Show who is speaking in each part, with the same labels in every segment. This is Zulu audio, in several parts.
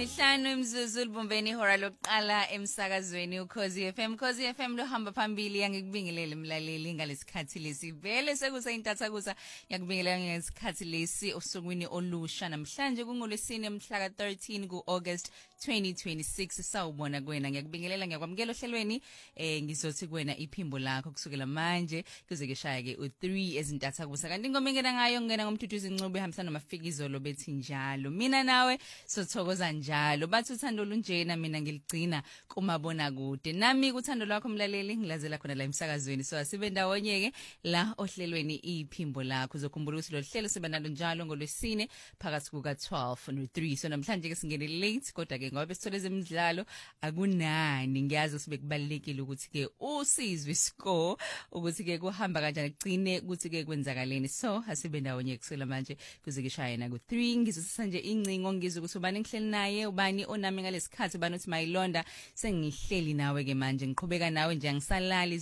Speaker 1: 5 imzuzu libumbeni ihora lokuqala emsakazweni uKhosi FM. Khosi FM lohamba phambili ngikubingelele mlaleli ngalesikhathi lesi vele sekusayintathakusa ngiyakubingelela ngesikhathi lesi osukwini olusha namhlanje kungolwesine mhla ka13 kuAugust 2026 sawubona kuwena ngiyakubingelela ngiyakwamukela ohlelweni ngizothi kuwena iphimbo lakho kusukela manje kuze keshaya ke u3 ezintathakusa kanti ingoma engena ngayo ngena ngomthuthuzi Ncube hamsana mafikizolo bethi njalo mina nawe sothokoza njalo bathi uthando olunjena mina ngiligcina kumabona kude nami kuthando lwakho mlaleli ngilazela khona la emsakazweni so asibe ndawonye ke la ohlelweni iphimbo lakho uzokhumbula ukuthi lo hlelo siba nalo njalo ngolwesine phakathi kuka 12 no3 so namhlanje ke singene late kodwa ke ngoba sithole zemidlalo akunani ngiyazi sibe kubalekile ukuthi ke usizwe iscore ukuthi ke kuhamba kanjani kugcine ukuthi ke kwenzakaleni so asibe ndawonye kusela manje kuze keshaya na ku3 ngizosisa nje incingo ngizwe ukuthi ubani ngihleli naye ubani onami ngalesikhathi bani uthi mayilonda sengihleli nawe ke manje ngiqhubeka nawe nje ngisalali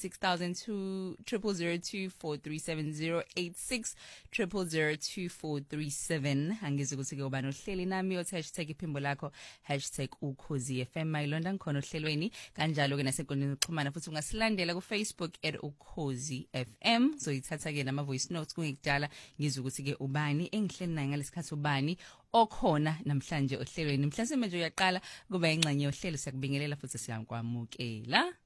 Speaker 1: 0860002437 angizwe ukuthi ke ubani ohleli nami othi #iphimbo lakho #ukhozi FM mayilonda ngikhona ohlelweni kanjalo ke nasenkundleni zokuxhumana futhi ungasilandela ku Facebook @ukhozi FM so ithatha ke nama voice notes kungekudala ngizwe ukuthi ke ubani engihleli naye ngalesikhathi ubani okhona namhlanje ohlelweni mhlawumbe nje uyaqala kuba ingxenye yohlelo siyakubingelela futhi siyakwamukela